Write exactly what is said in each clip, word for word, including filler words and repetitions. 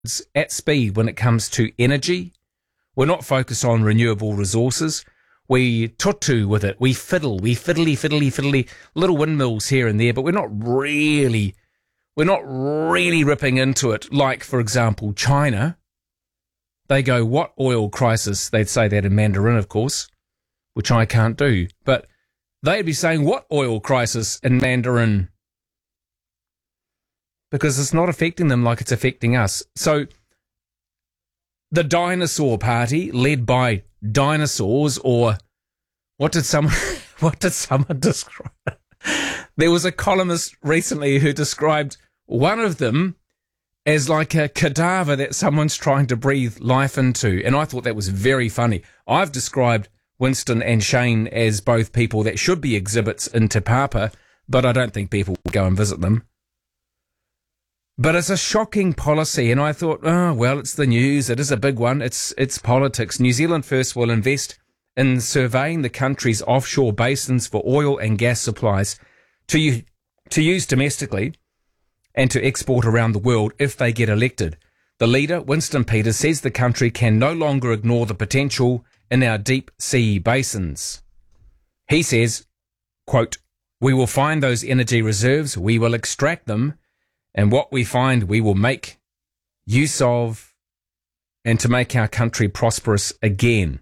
at speed when it comes to energy. We're not focused on renewable resources. We tutu with it. We fiddle. We fiddly, fiddly, fiddly. Little windmills here and there, but we're not really, we're not really ripping into it. Like, for example, China. They go, what oil crisis? They'd say that in Mandarin, of course, which I can't do. But they'd be saying, what oil crisis in Mandarin? Because it's not affecting them like it's affecting us. So the dinosaur party, led by dinosaurs, or what did someone what did someone describe? There was a columnist recently who described one of them as like a cadaver that someone's trying to breathe life into, and I thought that was very funny. I've described Winston and Shane as both people that should be exhibits in Te Papa, but I don't think people will go and visit them. But it's a shocking policy, and I thought, oh, well, it's the news. It is a big one. It's it's politics. New Zealand First will invest in surveying the country's offshore basins for oil and gas supplies to, u- to use domestically and to export around the world if they get elected. The leader, Winston Peters, says the country can no longer ignore the potential in our deep sea basins. He says, quote, we will find those energy reserves, we will extract them, and what we find, we will make use of, and to make our country prosperous again.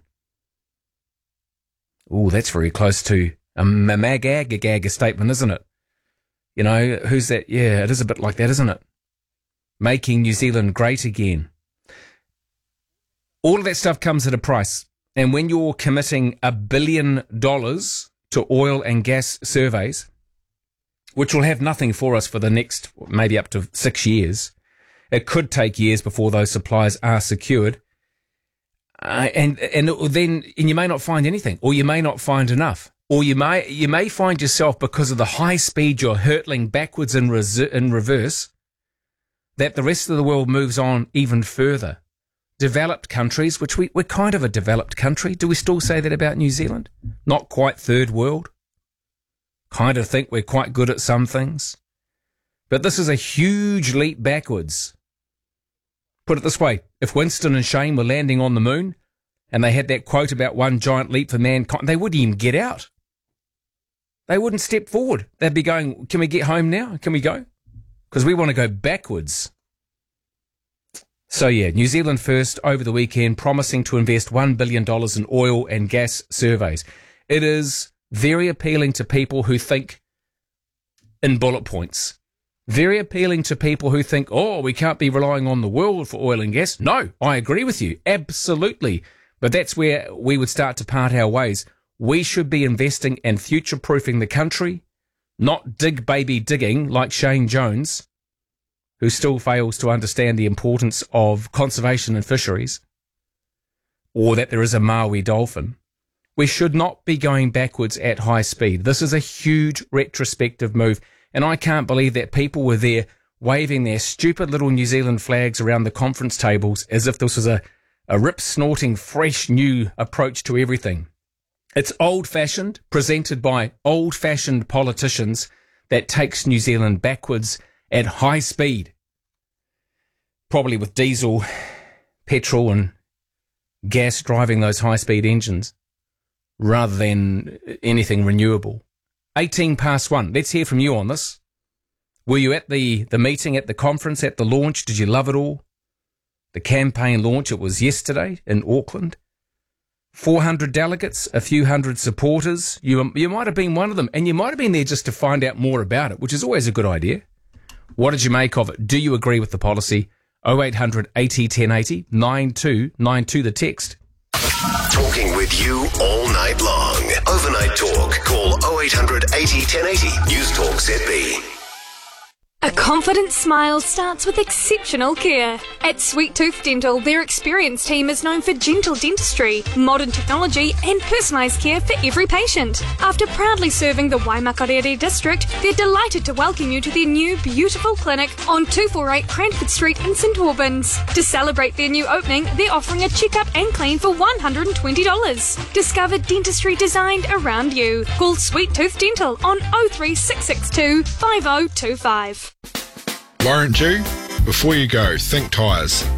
Oh, that's very close to a mamagagagaga statement, isn't it? You know, who's that? Yeah, it is a bit like that, isn't it? Making New Zealand great again. All of that stuff comes at a price. And when you're committing a billion dollars to oil and gas surveys, which will have nothing for us for the next maybe up to six years. It could take years before those supplies are secured. Uh, and and then and you may not find anything, or you may not find enough, or you may you may find yourself, because of the high speed you're hurtling backwards in, res- in reverse, that the rest of the world moves on even further. Developed countries, which we, we're kind of a developed country. Do we still say that about New Zealand? Not quite third world. Kind of think we're quite good at some things. But this is a huge leap backwards. Put it this way, if Winston and Shane were landing on the moon and they had that quote about one giant leap for mankind, they wouldn't even get out. They wouldn't step forward. They'd be going, can we get home now? Can we go? Because we want to go backwards. So yeah, New Zealand First over the weekend promising to invest one billion dollars in oil and gas surveys. It is very appealing to people who think in bullet points. Very appealing to people who think, oh, we can't be relying on the world for oil and gas. No, I agree with you. Absolutely. But that's where we would start to part our ways. We should be investing and future-proofing the country, not dig baby digging like Shane Jones, who still fails to understand the importance of conservation and fisheries, or that there is a Maui dolphin. We should not be going backwards at high speed. This is a huge retrospective move, and I can't believe that people were there waving their stupid little New Zealand flags around the conference tables as if this was a, a rip-snorting, fresh, new approach to everything. It's old-fashioned, presented by old-fashioned politicians, that takes New Zealand backwards at high speed, probably with diesel, petrol and gas driving those high-speed engines, rather than anything renewable. eighteen past one. Let's hear from you on this. Were you at the, the meeting, at the conference, at the launch? Did you love it all? The campaign launch, it was yesterday in Auckland. four hundred delegates, a few hundred supporters. You, you might have been one of them, and you might have been there just to find out more about it, which is always a good idea. What did you make of it? Do you agree with the policy? oh eight hundred eighty ten eighty, nine two nine two the text. Talking with you all night long. Overnight talk. Call oh eight hundred eighty ten eighty. News Talk Z B. A confident smile starts with exceptional care. At Sweet Tooth Dental, their experienced team is known for gentle dentistry, modern technology and personalised care for every patient. After proudly serving the Waimakarere district, they're delighted to welcome you to their new beautiful clinic on two forty-eight Cranford Street in St Albans. To celebrate their new opening, they're offering a checkup and clean for one hundred twenty dollars. Discover dentistry designed around you. Call Sweet Tooth Dental on oh three six six two five oh two five. Warrant due? Before you go, think tyres.